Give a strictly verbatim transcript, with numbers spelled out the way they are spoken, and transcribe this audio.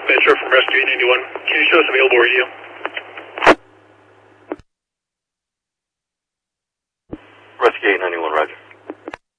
Metro from Rescue eight ninety-one. Can you show us available radio?